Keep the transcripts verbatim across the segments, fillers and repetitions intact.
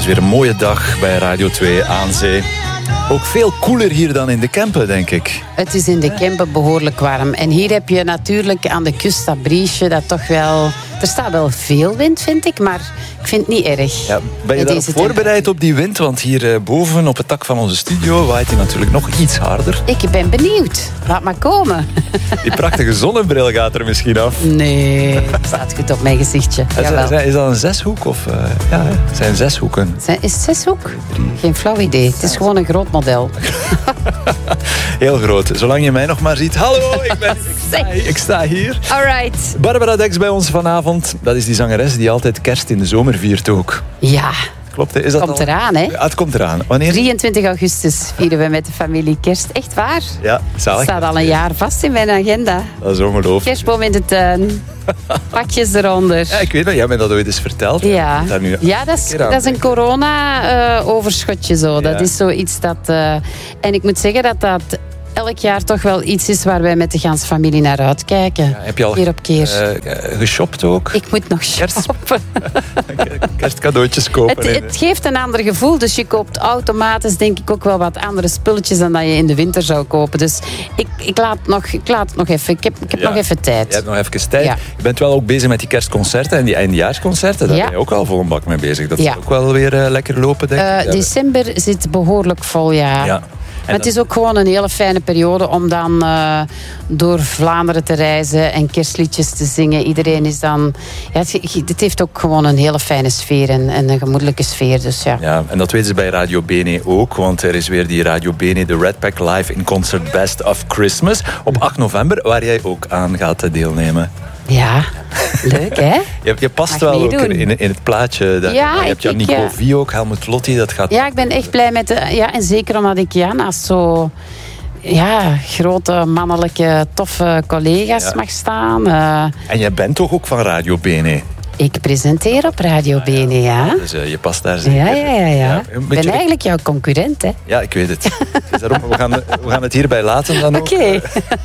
is weer een mooie dag bij Radio twee aan zee. Ook veel koeler hier dan in de Kempen, denk ik. Het is in de Kempen behoorlijk warm. En hier heb je natuurlijk aan de kust dat briesje dat toch wel... Er staat wel veel wind, vind ik, maar ik vind het niet erg. Ja, ben je daarop voorbereid op die wind? Want hier uh, boven op het dak van onze studio waait hij natuurlijk nog iets harder. Ik ben benieuwd. Laat maar komen. Die prachtige zonnebril gaat er misschien af. Nee, staat goed op mijn gezichtje. Is, is dat een zeshoek? Of, uh, ja, het zijn zeshoeken. Is het zeshoek? Geen flauw idee. Het is gewoon een groot model. Heel groot. Zolang je mij nog maar ziet. Hallo, ik, ben, ik, sta, ik sta hier. Alright. Barbara Dex bij ons vanavond. Dat is die zangeres die altijd kerst in de zomer viert ook. Ja. Klopt, is dat komt al... eraan, hè? Ja, het komt eraan. Wanneer? drieëntwintig augustus vieren we met de familie kerst. Echt waar? Ja, zalig. Het staat al een jaar vast in mijn agenda. Dat is ongelooflijk. Kerstboom in de tuin. Pakjes eronder. Ja, ik weet dat, jij mij dat ooit eens verteld. Ja, dat nu ja dat, is, dat is een corona-overschotje. Uh, zo. Ja. Dat is zoiets dat... Uh, en ik moet zeggen dat dat... elk jaar toch wel iets is waar wij met de ganse familie naar uitkijken. Ja, heb je al keer op keer. Uh, geshopt ook? Ik moet nog shoppen. Kerstcadeautjes kopen. Het, het geeft een ander gevoel. Dus je koopt automatisch denk ik ook wel wat andere spulletjes dan dat je in de winter zou kopen. Dus ik, ik, laat, nog, ik laat het nog even. Ik heb, ik heb ja, nog even tijd. Je hebt nog even tijd. Ja. Je bent wel ook bezig met die kerstconcerten en die eindejaarsconcerten. Daar ja. ben je ook al vol een bak mee bezig. Dat ja. is ook wel weer uh, lekker lopen, denk ik. Uh, ja, december zit behoorlijk vol, ja. ja. Maar het is ook gewoon een hele fijne periode om dan uh, door Vlaanderen te reizen en kerstliedjes te zingen. Iedereen is dan... Ja, het, het heeft ook gewoon een hele fijne sfeer en, en een gemoedelijke sfeer. Dus ja. Ja, en dat weten ze bij Radio Bene ook, want er is weer die Radio Bene, de Red Pack Live in Concert Best of Christmas op acht november, waar jij ook aan gaat deelnemen. Ja, leuk hè? je, je past Mag wel ook in, in het plaatje. Dat, ja, je hebt Jan Nico Vie ook, Helmut Lotti. Dat gaat... Ja, ik ben echt blij met... De, ja, en zeker omdat ik ja, naast zo... Ja, grote, mannelijke, toffe collega's ja. mag staan. Uh, en jij bent toch ook van Radio Bene? Ik presenteer op Radio ah, ja. Bene, ja. Dus uh, je past daar zeker. Ja, ja, ja. ja. ja ik ben eigenlijk jouw concurrent, hè. Ja, ik weet het. Dus daarom, we, gaan, we gaan het hierbij laten dan ook. Oké. Okay.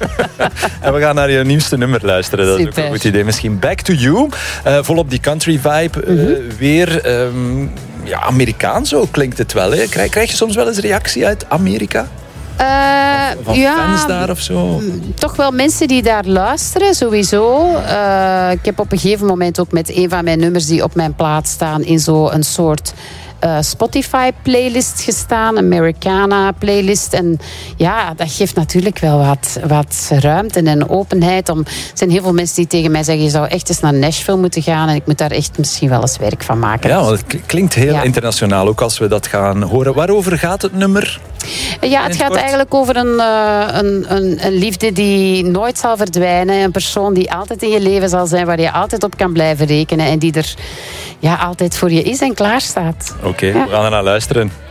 En we gaan naar je nieuwste nummer luisteren. Dat Super. Is ook een goed idee. Misschien Back to You. Uh, volop die country vibe. Uh, mm-hmm. Weer um, ja, Amerikaans zo klinkt het wel. Hè. Krijg, krijg je soms wel eens reactie uit Amerika? Uh, van ja, fans daar of zo? Toch wel mensen die daar luisteren, sowieso. Uh, ik heb op een gegeven moment ook met een van mijn nummers die op mijn plaat staan in zo'n soort uh, Spotify-playlist gestaan, Americana-playlist. En ja, dat geeft natuurlijk wel wat, wat ruimte en openheid. Om, er zijn heel veel mensen die tegen mij zeggen, je zou echt eens naar Nashville moeten gaan en ik moet daar echt misschien wel eens werk van maken. Ja, want het klinkt heel ja. internationaal, ook als we dat gaan horen. Waarover gaat het nummer? Ja, het gaat eigenlijk over een, uh, een, een, een liefde die nooit zal verdwijnen. Een persoon die altijd in je leven zal zijn, waar je altijd op kan blijven rekenen. En die er ja, altijd voor je is en klaar staat. Oké, okay, ja. we gaan er naar luisteren.